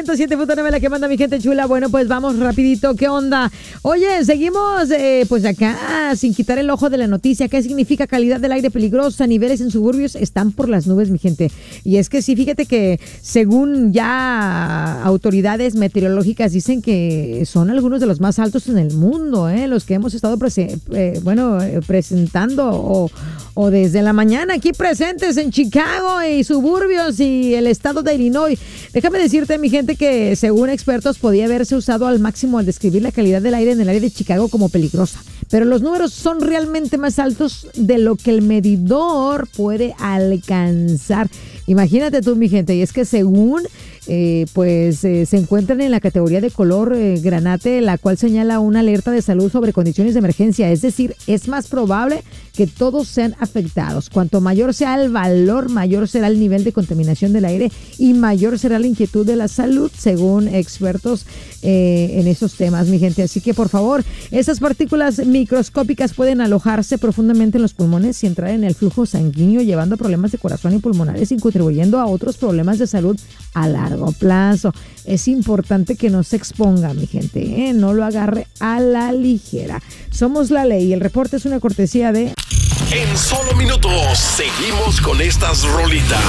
107.9 la que manda mi gente chula. Bueno, pues vamos rapidito. ¿Qué onda? Oye, seguimos pues acá sin quitar el ojo de la noticia. ¿Qué significa calidad del aire peligrosa? Niveles en suburbios están por las nubes, mi gente. Y es que sí, fíjate que según ya autoridades meteorológicas dicen que son algunos de los más altos en el mundo, los que hemos estado presentando o desde la mañana aquí presentes en Chicago y suburbios y el estado de Illinois. Déjame decirte, mi gente, que según expertos podía haberse usado al máximo al describir la calidad del aire en el área de Chicago como peligrosa. Pero los números son realmente más altos de lo que el medidor puede alcanzar. Imagínate tú, mi gente, y es que según se encuentran en la categoría de color granate, la cual señala una alerta de salud sobre condiciones de emergencia. Es decir, es más probable que todos sean afectados. Cuanto mayor sea el valor, mayor será el nivel de contaminación del aire y mayor será la inquietud de la salud, según expertos en esos temas, mi gente. Así que, por favor, esas partículas microscópicas pueden alojarse profundamente en los pulmones y entrar en el flujo sanguíneo, llevando problemas de corazón y pulmonares y contribuyendo a otros problemas de salud a largo plazo. Es importante que no se exponga, mi gente, no lo agarre a la ligera. Somos la ley. El reporte es una cortesía de... En solo minutos seguimos con estas rolitas.